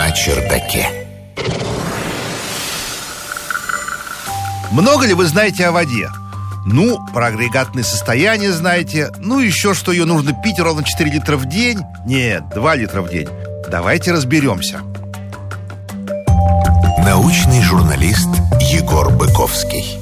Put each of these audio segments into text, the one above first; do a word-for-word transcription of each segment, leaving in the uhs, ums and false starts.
на чердаке. Много ли вы знаете о воде? Ну, про агрегатные состояния знаете. Ну, еще что ее нужно пить ровно четыре литра в день. Нет, два литра в день. Давайте разберемся. Научный журналист Егор Быковский.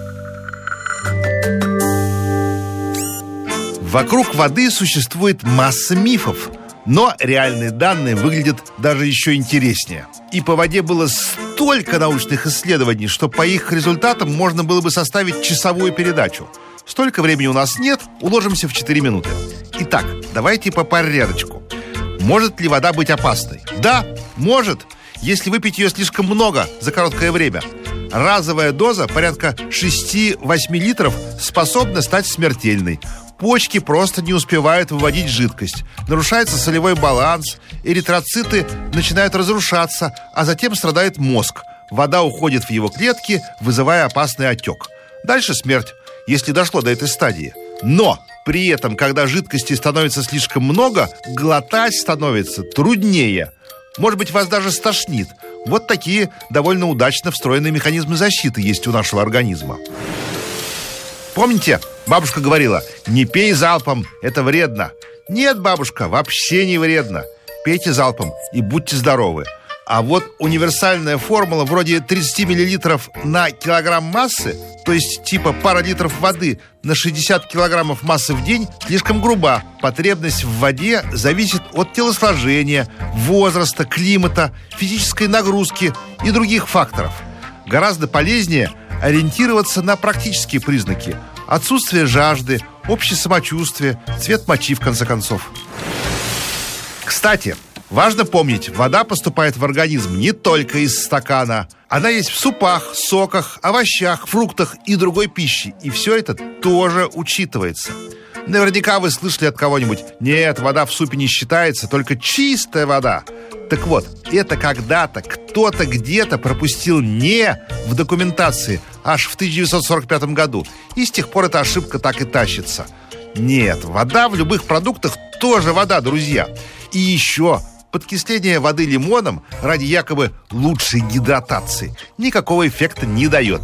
Вокруг воды существует масса мифов, но реальные данные выглядят даже еще интереснее. И по воде было столько научных исследований, что по их результатам можно было бы составить часовую передачу. Столько времени у нас нет, уложимся в четыре минуты. Итак, давайте по порядочку. Может ли вода быть опасной? Да, может, если выпить ее слишком много за короткое время. Разовая доза порядка шесть-восемь литров способна стать смертельной. Почки просто не успевают выводить жидкость. Нарушается солевой баланс, эритроциты начинают разрушаться, а затем страдает мозг. Вода уходит в его клетки, вызывая опасный отек. Дальше смерть, если дошло до этой стадии. Но при этом, когда жидкости становится слишком много, глотать становится труднее. Может быть, вас даже стошнит. Вот такие довольно удачно встроенные механизмы защиты есть у нашего организма. Помните, бабушка говорила: не пей залпом, это вредно. Нет, бабушка, вообще не вредно. Пейте залпом и будьте здоровы. А вот универсальная формула вроде тридцать миллилитров на килограмм массы, то есть типа пара литров воды на шестьдесят килограммов массы в день, слишком груба. Потребность в воде зависит от телосложения, возраста, климата, физической нагрузки и других факторов. Гораздо полезнее ориентироваться на практические признаки: отсутствие жажды, общее самочувствие, цвет мочи, в конце концов. Кстати, важно помнить, вода поступает в организм не только из стакана. Она есть в супах, соках, овощах, фруктах и другой пище. И все это тоже учитывается. Наверняка вы слышали от кого-нибудь: нет, вода в супе не считается, только чистая вода. Так вот, это когда-то кто-то где-то пропустил «не» в документации аж в тысяча девятьсот сорок пятом году. И с тех пор эта ошибка так и тащится. Нет, вода в любых продуктах тоже вода, друзья. И еще подкисление воды лимоном ради якобы лучшей гидратации никакого эффекта не дает.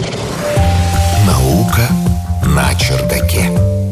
Наука на чердаке.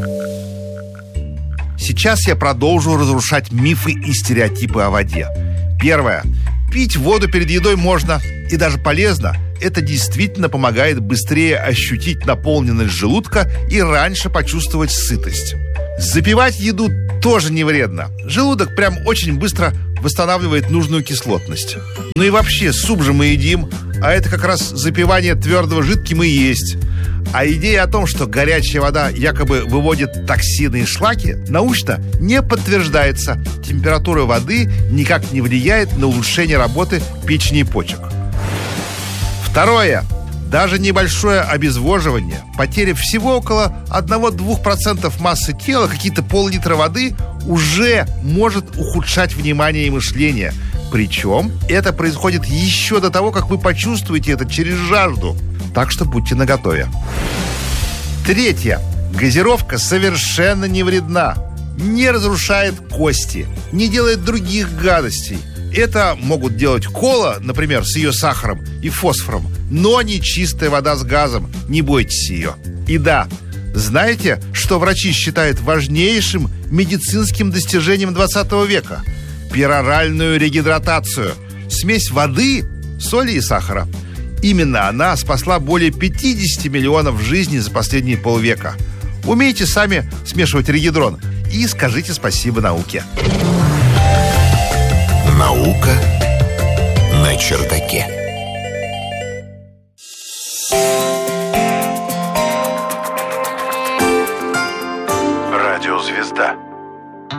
Сейчас я продолжу разрушать мифы и стереотипы о воде. Первое. Пить воду перед едой можно и даже полезно. Это действительно помогает быстрее ощутить наполненность желудка и раньше почувствовать сытость. Запивать еду тоже не вредно. Желудок прям очень быстро восстанавливает нужную кислотность. Ну и вообще, суп же мы едим, а это как раз запивание твердого жидким и есть. А идея о том, что горячая вода якобы выводит токсины и шлаки, научно не подтверждается. Температура воды никак не влияет на улучшение работы печени и почек. Второе. Даже небольшое обезвоживание, потеря всего около одного-двух процентов массы тела, какие-то пол-литра воды, уже может ухудшать внимание и мышление. Причем это происходит еще до того, как вы почувствуете это через жажду. Так что будьте наготове. Третье. Газировка совершенно не вредна. Не разрушает кости, не делает других гадостей. Это могут делать кола, например, с ее сахаром и фосфором, но не чистая вода с газом. Не бойтесь ее. И да, знаете, что врачи считают важнейшим медицинским достижением двадцатого века? Пероральную регидратацию. Смесь воды, соли и сахара. Именно она спасла более пятьдесят миллионов жизней за последние полвека. Умейте сами смешивать регидрон и скажите спасибо науке. Наука на чердаке.